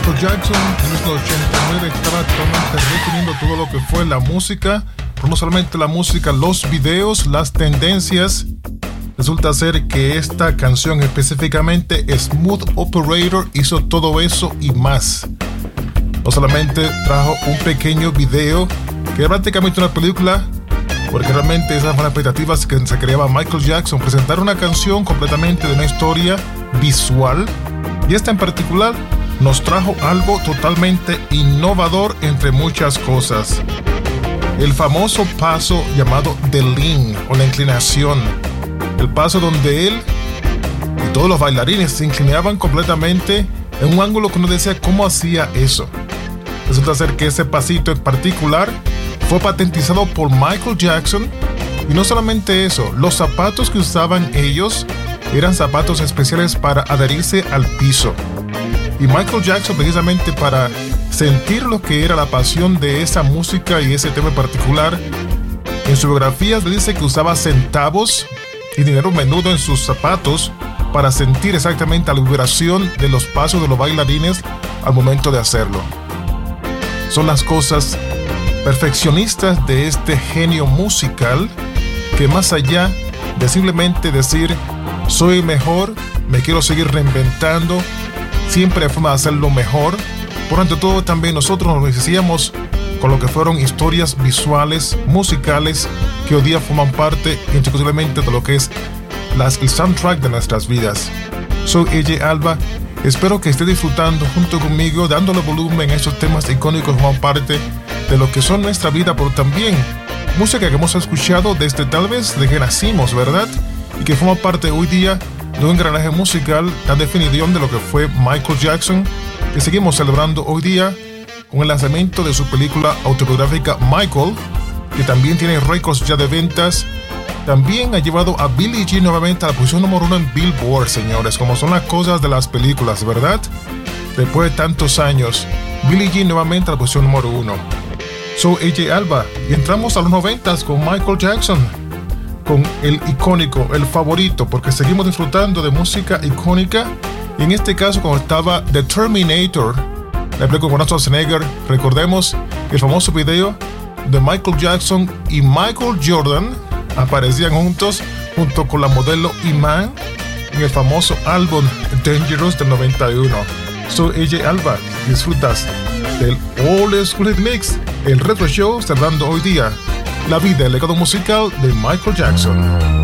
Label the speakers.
Speaker 1: Michael Jackson en 1989 estaba totalmente reteniendo todo lo que fue la música, pero no solamente la música, los videos, las tendencias. Resulta ser que esta canción específicamente, Smooth Operator, hizo todo eso y más. No solamente trajo un pequeño video, que era prácticamente una película, porque realmente esas fueron las expectativas que se creaba Michael Jackson, presentar una canción completamente de una historia visual, y esta en particular nos trajo algo totalmente innovador entre muchas cosas. El famoso paso llamado The Lean, o la inclinación. El paso donde él y todos los bailarines se inclinaban completamente en un ángulo que uno decía cómo hacía eso. Resulta ser que ese pasito en particular fue patentizado por Michael Jackson, y no solamente eso, los zapatos que usaban ellos eran zapatos especiales para adherirse al piso. Y Michael Jackson, precisamente para sentir lo que era la pasión de esa música y ese tema en particular, en su biografía le dice que usaba centavos y dinero menudo en sus zapatos para sentir exactamente la vibración de los pasos de los bailarines al momento de hacerlo. Son las cosas perfeccionistas de este genio musical, que más allá de simplemente decir soy mejor, me quiero seguir reinventando, siempre hay forma de hacerlo mejor. Por ante todo, también nosotros nos beneficiamos con lo que fueron historias visuales, musicales, que hoy día forman parte indiscutiblemente de lo que es el soundtrack de nuestras vidas. Soy AJ Alba, espero que esté disfrutando junto conmigo, dándole volumen a estos temas icónicos que forman parte de lo que son nuestra vida, pero también música que hemos escuchado desde tal vez de que nacimos, ¿verdad? Y que forma parte hoy día de un engranaje musical, la definición de lo que fue Michael Jackson, que seguimos celebrando hoy día con el lanzamiento de su película autobiográfica Michael, que también tiene récords ya de ventas. También ha llevado a Billie Jean nuevamente a la posición número 1 en Billboard, señores, como son las cosas de las películas, ¿verdad? Después de tantos años, Billie Jean nuevamente a la posición número 1. Soy AJ Alba y entramos a los 90s con Michael Jackson, con el icónico, el favorito, porque seguimos disfrutando de música icónica. Y en este caso, cuando estaba The Terminator, la película con Arnold Schwarzenegger, recordemos el famoso video de Michael Jackson y Michael Jordan aparecían juntos, junto con la modelo Iman, en el famoso álbum Dangerous del 91. Soy AJ Alba, disfrutas del Old School Mix, el retro show celebrando hoy día la vida y el legado musical de Michael Jackson.